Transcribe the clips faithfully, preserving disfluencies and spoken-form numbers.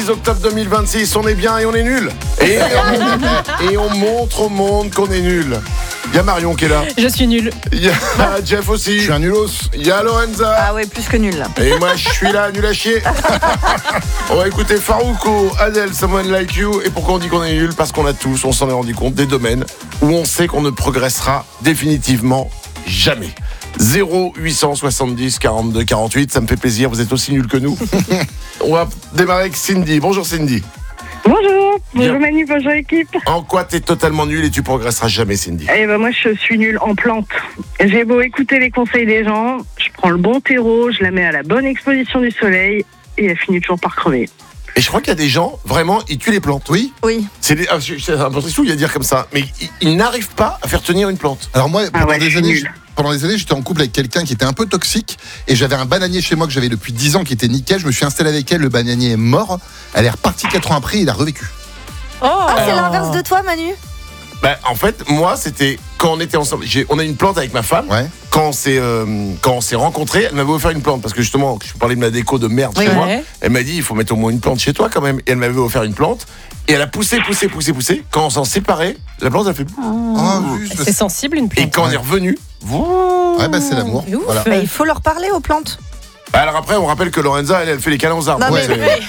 octobre deux mille vingt-six, on est bien et on est nul. Et on, et on montre au monde qu'on est nul. Il y a Marion qui est là. Je suis nul. Il y a Jeff aussi. Je suis un nulos. Il y a Lorenza. Ah ouais, plus que nul là. Et moi je suis là, nul à chier. On va écouter Farouko, Adele, Someone Like You. Et pourquoi on dit qu'on est nul? Parce qu'on a tous, on s'en est rendu compte, des domaines où on sait qu'on ne progressera définitivement jamais. zéro huit cent soixante-dix quarante-deux quarante-huit, ça me fait plaisir, vous êtes aussi nuls que nous. On va démarrer avec Cindy. Bonjour Cindy. Bonjour, bonjour Bien. Manu, bonjour équipe. En quoi t'es totalement nul et tu progresseras jamais, Cindy? Eh ben moi je suis nulle en plantes. J'ai beau écouter les conseils des gens, je prends le bon terreau, je la mets à la bonne exposition du soleil et elle finit toujours par crever. Et je crois qu'il y a des gens, vraiment, ils tuent les plantes. Oui. Oui. C'est, des, ah, c'est c'est un peu triste à dire comme ça, mais ils, ils n'arrivent pas à faire tenir une plante. Alors moi, Ah pendant, ouais, je des suis années, nulle. je- pendant des années, j'étais en couple avec quelqu'un qui était un peu toxique et j'avais un bananier chez moi que j'avais depuis dix ans qui était nickel. Je me suis installé avec elle, le bananier est mort. Elle est repartie quatre ans après, il a revécu. Oh, Ah, c'est l'inverse de toi, Manu. Bah, en fait, moi, c'était quand on était ensemble. J'ai, on a une plante avec ma femme. Ouais. Quand on s'est, euh, quand on s'est rencontrés, elle m'avait offert une plante parce que justement, je parlais de ma déco de merde Oui, chez ouais. moi. Elle m'a dit, il faut mettre au moins une plante chez toi quand même. Et elle m'avait offert une plante. Et elle a poussé, poussé, poussé, poussé. Quand on s'en séparait, la plante a fait. Ah, juste. c'est sensible une Et plante. quand on Ouais. est revenu, Ouais, bah c'est l'amour. Ouf. Voilà. Bah, il faut leur parler aux plantes. alors après, on rappelle que Lorenza, elle, elle fait les câlins aux arbres. Non, Ouais, mais- c'est-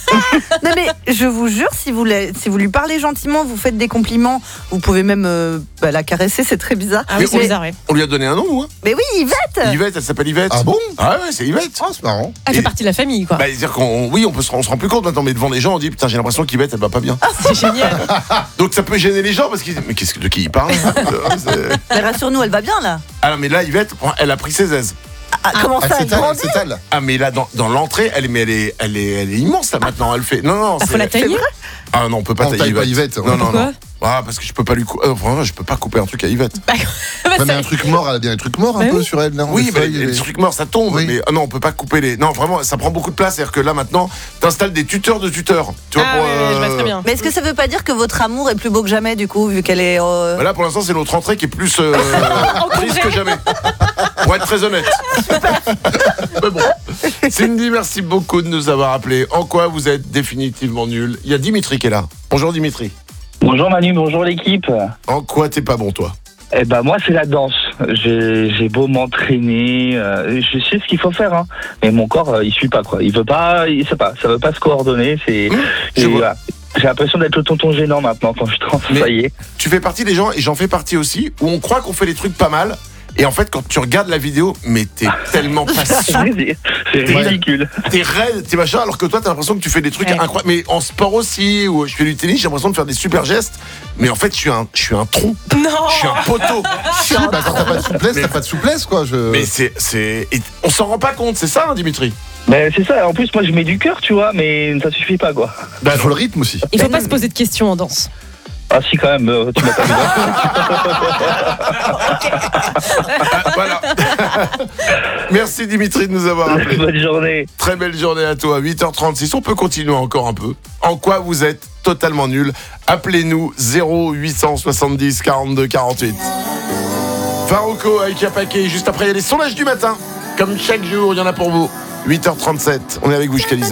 Non mais je vous jure, si vous, la- si vous lui parlez gentiment, vous faites des compliments, vous pouvez même euh, bah, la caresser, c'est très bizarre. Ah oui, c'est mais, bizarre, oui. On lui a donné un nom, nous, hein. mais oui, Yvette. Yvette, elle s'appelle Yvette. Ah bon? Ah ouais, c'est Yvette. Ah, c'est marrant. Elle Et- fait partie de la famille, quoi. Bah, c'est-à-dire qu'on, oui, on peut se, on se rend plus compte maintenant, mais devant les gens, on dit putain, j'ai l'impression qu'Yvette, elle va pas bien. C'est génial. Donc ça peut gêner les gens parce qu'ils disent mais qu'est-ce que de qui il parle? C'est- Mais rassure-nous, elle va bien là. Ah non, mais là, Yvette, elle a pris ses aises. Ah, comment Ah, ça, c'est elle elle, grandit? c'est elle. Ah mais là, dans, dans l'entrée, elle, mais elle est, elle est, elle est immense là maintenant. Elle fait, non non, Ah, faut la tailler. Ah non, on peut pas On tailler taille pas Yvette. Yvette, Non ouais. non Pourquoi non. Ah parce que je peux pas lui, cou- euh, vraiment, je peux pas couper un truc à Yvette. Bah, bah, Ouais, mais c'est- un truc mort, elle a bien un truc mort un Bah peu oui. sur elle. Là, Oui, les mais feuilles, les, les- les trucs morts, ça tombe. Oui. Mais ah non, on peut pas couper les. Non, vraiment, ça prend beaucoup de place. C'est-à-dire que là maintenant, t'installes des tuteurs de tuteurs. Tu vois, Ah pour, oui, oui, je vois euh, très bien. Mais est-ce que ça veut pas dire que votre amour est plus beau que jamais du coup, vu qu'elle est... euh, Bah là, pour l'instant, c'est notre entrée qui est plus euh, triste congé. que jamais. Pour être très honnête. Mais bon. Cindy, merci beaucoup de nous avoir appelés. En quoi vous êtes définitivement nul? Il y a Dimitri qui est là. Bonjour Dimitri. Bonjour Manu, bonjour l'équipe. En quoi t'es pas bon, toi? Eh ben moi c'est la danse. J'ai j'ai beau m'entraîner, euh, je sais ce qu'il faut faire, hein, mais mon corps euh, il suit pas quoi. Il veut pas, il sait pas, ça veut pas se coordonner. C'est, Mmh, je et vois. voilà. J'ai l'impression d'être le tonton gênant maintenant quand je Mais- travaille. Tu fais partie des gens, et j'en fais partie aussi, où on croit qu'on fait les trucs pas mal. Et en fait, quand tu regardes la vidéo, mais t'es tellement pas sûr. C'est c'est Ouais. ridicule. T'es raide, t'es machin, alors que toi, t'as l'impression que tu fais des trucs Ouais. incroyables. Mais en sport aussi, ou je fais du tennis, j'ai l'impression de faire des super gestes. Mais en fait, je suis un, je suis un tronc. Non. Je suis un poteau. Je suis Si, un bah, quand t'as pas de souplesse, Mais- t'as pas de souplesse quoi. Je... Mais c'est, c'est, et on s'en rend pas compte, c'est ça, hein, Dimitri? Mais c'est ça. En plus moi je mets du cœur, tu vois, mais ça suffit pas quoi. Bah, il faut le rythme aussi. Il faut pas se poser de questions en danse. Ah si quand même, euh, tu m'as pas vu. Ah, voilà. Merci Dimitri de nous avoir appelés. Bonne journée. Très belle journée à toi, huit heures trente-six. On peut continuer encore un peu. En quoi vous êtes totalement nul? Appelez-nous zéro huit cent soixante-dix quarante-deux quarante-huit. Farouko avec Yapaké. Juste après, il y a les sondages du matin. Comme chaque jour, il y en a pour vous. huit heures trente-sept. On est avec vous jusqu'à dix heures.